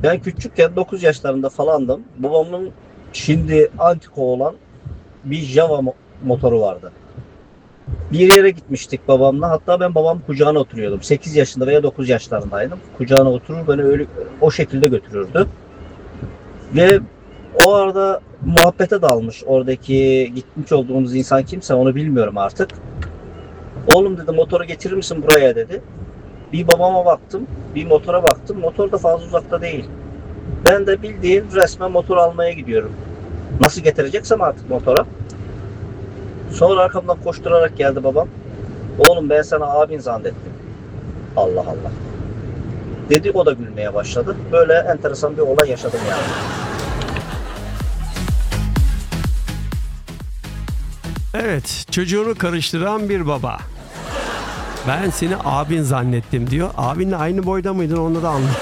Ben küçükken 9 yaşlarında falandım. Babamın şimdi antika olan bir Java motoru vardı. Bir yere gitmiştik babamla. Hatta ben babam kucağına oturuyordum. 8 yaşında veya 9 yaşlarındaydım. Kucağına oturur beni öyle o şekilde götürürdü. Ve o arada muhabbete dalmış. Oradaki gitmiş olduğumuz insan kimse onu bilmiyorum artık. Oğlum dedi motoru getirir misin buraya dedi. Bir babama baktım, bir motora baktım. Motor da fazla uzakta değil. Ben de bildiğin resmen motor almaya gidiyorum. Nasıl getireceksem artık motora. Sonra arkamdan koşturarak geldi babam. Oğlum ben sana abin zannettim. Allah Allah. Dedi, o da gülmeye başladı. Böyle enteresan bir olay yaşadım yani. Evet, çocuğunu karıştıran bir baba. Ben seni abin zannettim diyor. Abinle aynı boyda mıydın onu da anlamadım.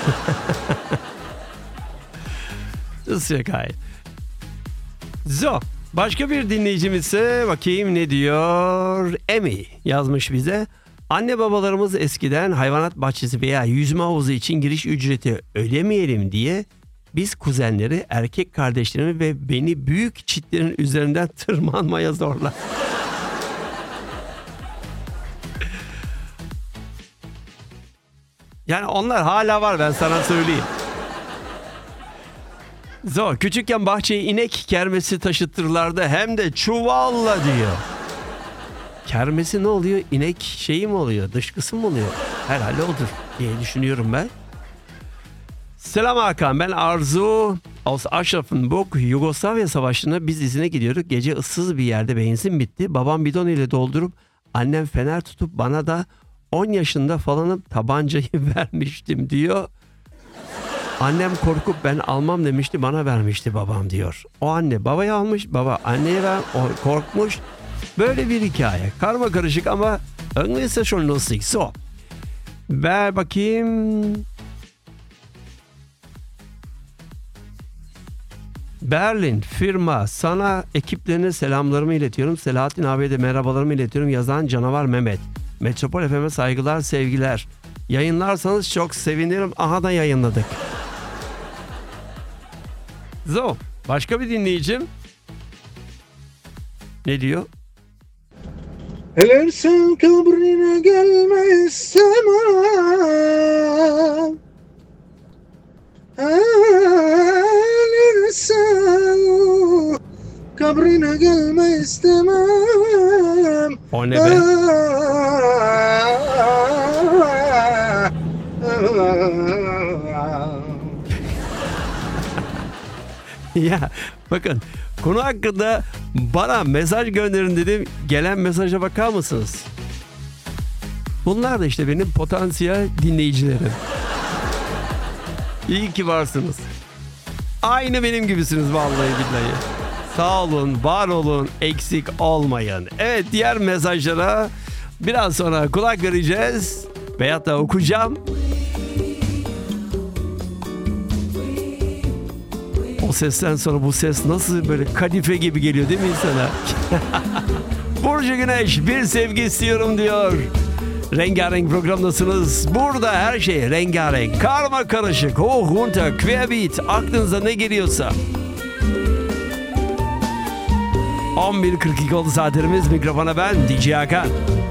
Nasıl şakaydı? So, başka bir dinleyicimizse bakayım ne diyor. Emi yazmış bize. Anne babalarımız eskiden hayvanat bahçesi veya yüzme havuzu için giriş ücreti ödemeyelim diye biz kuzenleri, erkek kardeşlerimi ve beni büyük çitlerin üzerinden tırmanmaya zorlar. Yani onlar hala var, ben sana söyleyeyim. Zor. Küçükken bahçeye inek kermesi taşıtırlardı, hem de çuvalla diyor. Kermesi ne oluyor? İnek şeyi mi oluyor? Dışkısı mı oluyor? Herhalde odur diye düşünüyorum ben. Selam Hakan, ben Arzu. Aus Aschaffenburg, Yugoslavya Savaşı'nda biz izine gidiyorduk. Gece ıssız bir yerde benzin bitti. Babam bidon ile doldurup annem fener tutup bana da 10 yaşında falanım tabancayı vermiştim diyor. Annem korkup ben almam demişti, bana vermişti babam diyor. O anne babaya almış, baba anneye ver, o korkmuş. Böyle bir hikaye. Karma karışık ama irgendwie ist das schon lustig. So. Ver bakayım. Berlin firma, sana ekiplerine selamlarımı iletiyorum. Selahattin abiye de merhabalarımı iletiyorum. Yazan Canavar Mehmet. Metropol FM'e saygılar, sevgiler. Yayınlarsanız çok sevinirim. Aha da yayınladık. So, başka bir dinleyicim. Ne diyor? Eğer sen kabrine gelme istemem. Eğer sen kabrine gelme istemem. O ne be? Ya bakın, konu hakkında bana mesaj gönderin dedim. Gelen mesaja bakar mısınız? Bunlar da işte benim potansiyel dinleyicilerim. İyi ki varsınız. Aynı benim gibisiniz vallahi billahi. Sağ olun, var olun, eksik olmayın. Evet, diğer mesajlara biraz sonra kulak vereceğiz. Veyahut da okuyacağım. O sesten sonra bu ses nasıl böyle kadife gibi geliyor değil mi insana? Burcu Güneş, bir sevgi istiyorum diyor. Rengarenk programdasınız. Burada her şey rengarenk, karma karışık, hoch runter, querbeat, aklınıza ne geliyorsa. 11.42 oldu saatlerimiz. Mikrofona ben DJ Hakan.